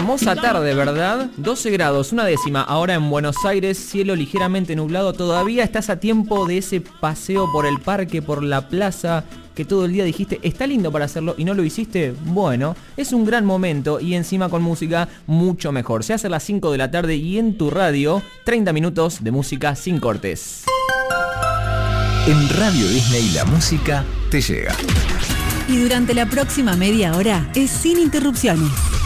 Hermosa tarde, ¿verdad? 12 grados, una décima. Ahora en Buenos Aires, cielo ligeramente nublado. Todavía estás a tiempo de ese paseo por el parque, por la plaza, que todo el día dijiste, está lindo para hacerlo y no lo hiciste. Bueno, es un gran momento y encima con música mucho mejor. Se hace a las 5 de la tarde y en tu radio, 30 minutos de música sin cortes. En Radio Disney la música te llega. Y durante la próxima media hora es sin interrupciones.